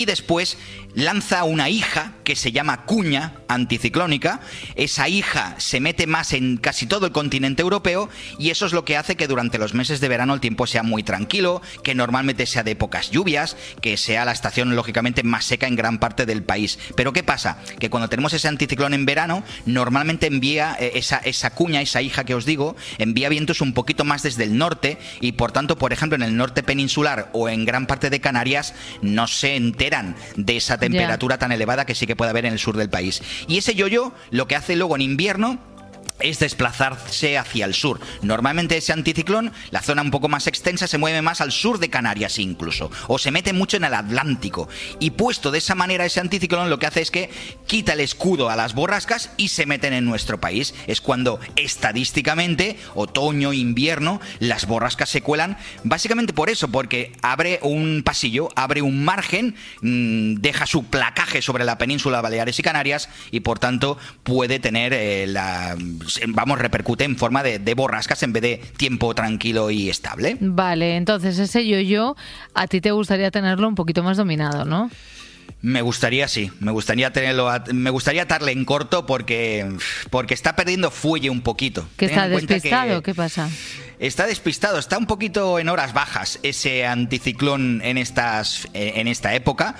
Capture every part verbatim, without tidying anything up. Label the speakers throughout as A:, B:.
A: y después lanza una hija que se llama cuña anticiclónica. Esa hija se mete más en casi todo el continente europeo y eso es lo que hace que durante los meses de verano el tiempo sea muy tranquilo, que normalmente sea de pocas lluvias, que sea la estación lógicamente más seca en gran parte del país. Pero ¿qué pasa? Que cuando tenemos ese anticiclón en verano, normalmente envía eh, esa, esa cuña, esa hija que os digo, envía vientos un poquito más desde el norte y por tanto, por ejemplo, en el norte peninsular o en gran parte de Canarias no se entera de esa temperatura yeah. tan elevada que sí que puede haber en el sur del país. Y ese yo-yo lo que hace luego en invierno es desplazarse hacia el sur. Normalmente ese anticiclón, la zona un poco más extensa, se mueve más al sur de Canarias incluso, o se mete mucho en el Atlántico. Y puesto de esa manera ese anticiclón, lo que hace es que quita el escudo a las borrascas y se meten en nuestro país. Es cuando estadísticamente, otoño, invierno, las borrascas se cuelan, básicamente por eso, porque abre un pasillo, abre un margen, mmm, deja su placaje sobre la península de Baleares y Canarias y por tanto puede tener eh, la... vamos, repercute en forma de, de borrascas en vez de tiempo tranquilo y estable.
B: Vale, entonces ese yo-yo a ti te gustaría tenerlo un poquito más dominado, ¿no?
A: Me gustaría, sí, me gustaría tenerlo, me gustaría atarle en corto porque, porque está perdiendo fuelle un poquito.
B: ¿Que está despistado? Que... ¿Qué pasa?
A: Está despistado, está un poquito en horas bajas ese anticiclón en estas en esta época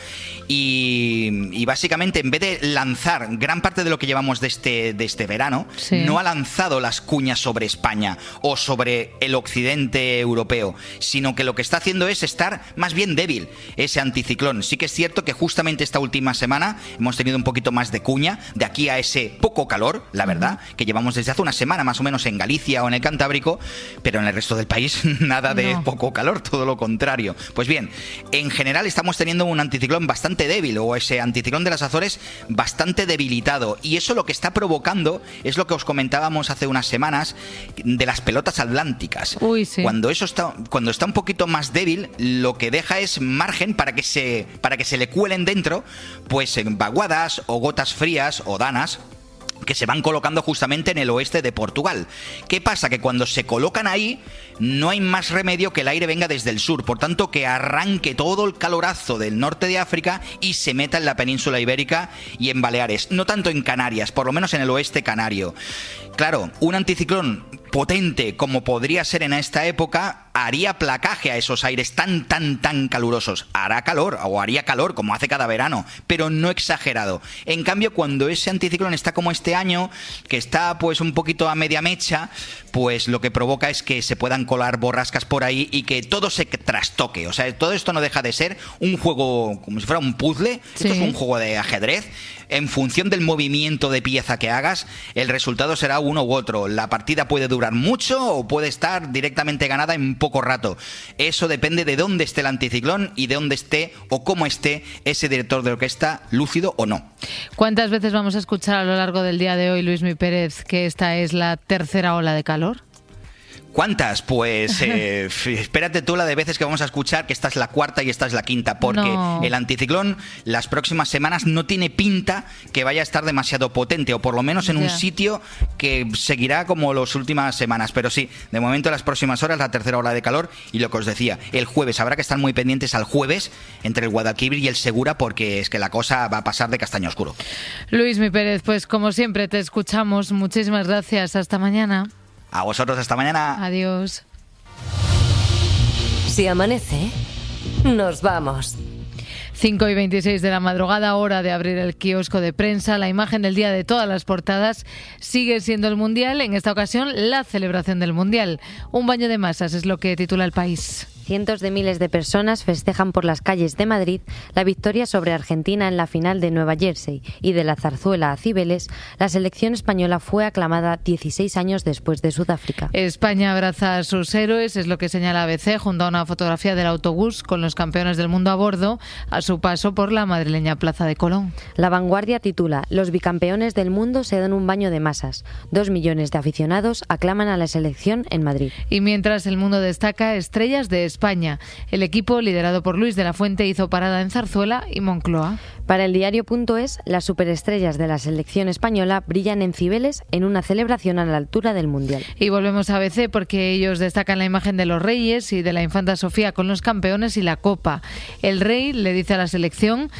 A: y, y básicamente en vez de lanzar gran parte de lo que llevamos de este, de este verano, sí. no ha lanzado las cuñas sobre España o sobre el occidente europeo, sino que lo que está haciendo es estar más bien débil ese anticiclón. Sí que es cierto que justamente esta última semana hemos tenido un poquito más de cuña, de aquí a ese poco calor, la verdad, uh-huh. que llevamos desde hace una semana más o menos en Galicia o en el Cantábrico, pero en el resto del país nada de no. poco calor, todo lo contrario. Pues bien, en general estamos teniendo un anticiclón bastante débil, o ese anticiclón de las Azores bastante debilitado, y eso lo que está provocando es lo que os comentábamos hace unas semanas de las pelotas atlánticas.
B: Uy, sí.
A: Cuando eso está, cuando está un poquito más débil, lo que deja es margen para que se, para que se le cuelen dentro, pues en vaguadas o gotas frías o danas, que se van colocando justamente en el oeste de Portugal. ¿Qué pasa? Que cuando se colocan ahí no hay más remedio que el aire venga desde el sur, por tanto que arranque todo el calorazo del norte de África y se meta en la península ibérica y en Baleares, no tanto en Canarias, por lo menos en el oeste canario. Claro, un anticiclón potente como podría ser en esta época haría placaje a esos aires tan, tan, tan calurosos. Hará calor, o haría calor, como hace cada verano, pero no exagerado. En cambio, cuando ese anticiclón está como este año, que está pues un poquito a media mecha, pues lo que provoca es que se puedan colar borrascas por ahí y que todo se trastoque. O sea, todo esto no deja de ser un juego, como si fuera un puzzle. Sí. Esto es un juego de ajedrez. En función del movimiento de pieza que hagas, el resultado será uno u otro. La partida puede durar mucho o puede estar directamente ganada en poco rato. Eso depende de dónde esté el anticiclón y de dónde esté o cómo esté ese director de orquesta, lúcido o no.
B: ¿Cuántas veces vamos a escuchar a lo largo del día de hoy, Luismi Pérez, que esta es la tercera ola de calor?
A: ¿Cuántas? Pues eh, espérate tú la de veces que vamos a escuchar que esta es la cuarta y esta es la quinta, porque no. el anticiclón las próximas semanas no tiene pinta que vaya a estar demasiado potente, o por lo menos en yeah. un sitio que seguirá como las últimas semanas. Pero sí, de momento en las próximas horas la tercera ola de calor, y lo que os decía, el jueves habrá que estar muy pendientes al jueves entre el Guadalquivir y el Segura, porque es que la cosa va a pasar de castaño oscuro.
B: Luismi Pérez, pues como siempre te escuchamos, muchísimas gracias, hasta mañana.
A: A vosotros, hasta mañana.
B: Adiós.
C: Si amanece, nos vamos.
B: cinco y veintiséis de la madrugada, hora de abrir el kiosco de prensa. La imagen del día de todas las portadas sigue siendo el Mundial, en esta ocasión la celebración del Mundial. Un baño de masas es lo que titula El País.
D: Cientos de miles de personas festejan por las calles de Madrid la victoria sobre Argentina en la final de Nueva Jersey, y de la zarzuela a Cibeles, la selección española fue aclamada dieciséis años después de Sudáfrica.
B: España abraza a sus héroes, es lo que señala A B C junto a una fotografía del autobús con los campeones del mundo a bordo a su paso por la madrileña Plaza de Colón.
D: La Vanguardia titula: Los bicampeones del mundo se dan un baño de masas. Dos millones de aficionados aclaman a la selección en Madrid.
B: Y mientras El Mundo destaca: estrellas de España. El equipo, liderado por Luis de la Fuente, hizo parada en Zarzuela y Moncloa.
D: Para el diario.es, las superestrellas de la selección española brillan en Cibeles en una celebración a la altura del Mundial.
B: Y volvemos a A B C porque ellos destacan la imagen de los reyes y de la infanta Sofía con los campeones y la copa. El rey le dice a la selección: